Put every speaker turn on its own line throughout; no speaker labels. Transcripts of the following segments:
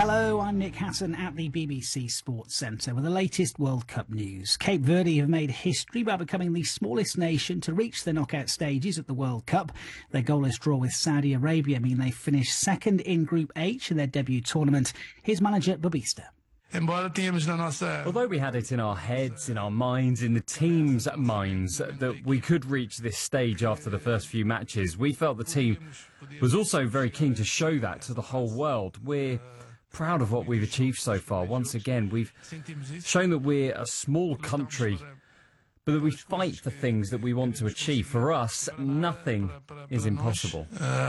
Hello, I'm Nick Hatton at the BBC Sports Centre with the latest World Cup news. Cape Verde have made history by becoming the smallest nation to reach the knockout stages at the World Cup. Their goalless draw with Saudi Arabia mean they finished second in Group H in their debut tournament. Here's manager Babista.
Although we had it in our heads, in our minds, in the team's minds that we could reach this stage after the first few matches, we felt the team was also very keen to show that to the whole world. We're proud of what we've achieved so far. Once again, we've shown that we're a small country, but that we fight for things that we want to achieve. For us, nothing is impossible.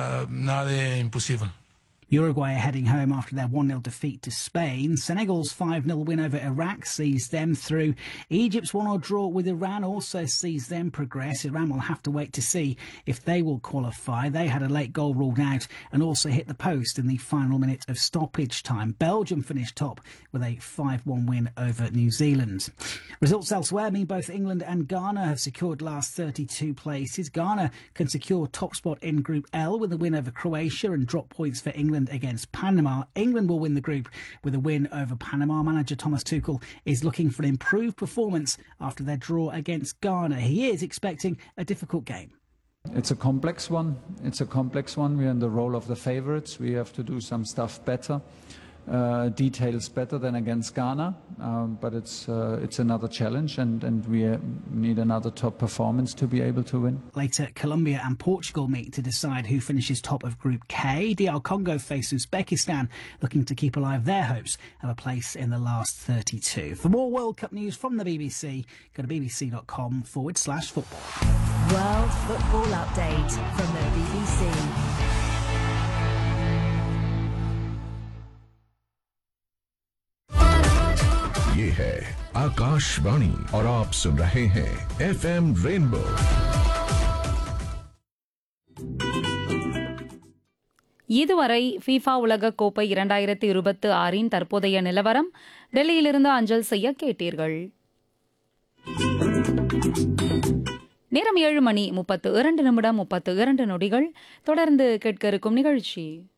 Uruguay are heading home after their 1-0 defeat to Spain. Senegal's 5-0 win over Iraq sees them through. Egypt's 1-1 draw with Iran also sees them progress. Iran will have to wait to see if they will qualify. They had a late goal ruled out and also hit the post in the final minute of stoppage time. Belgium finished top with a 5-1 win over New Zealand. Results elsewhere mean both England and Ghana have secured last 32 places. Ghana can secure top spot in Group L with a win over Croatia and drop points for England against Panama. England will win the group with a win over Panama. Manager Thomas Tuchel is looking for an improved performance after their draw against Ghana. He is expecting a difficult game.
It's a complex one. We're in the role of the favourites. We have to do some stuff better, details better than against Ghana. But it's another challenge, and we need another top performance to be able to win.
Later, Colombia and Portugal meet to decide who finishes top of Group K. DR Congo face Uzbekistan, looking to keep alive their hopes of a place in the last 32. For more World Cup news from the BBC, go to bbc.com/football.
World Football Update from the BBC.
ये है आकाशवाणी और आप सुन रहे हैं FM rainbow.
இதுவரை FIFA உலகக் கோப்பை 2026 தற்போதைய நிலவரம் டெல்லியிலிருந்து அஞ்சல் செய்ய கேட்டீர்கள். நேரம் 7 மணி 32 நிமிடம் 32 நொடிகள். தொடர்ந்து கேட்க இருக்கும் நிகழ்ச்சி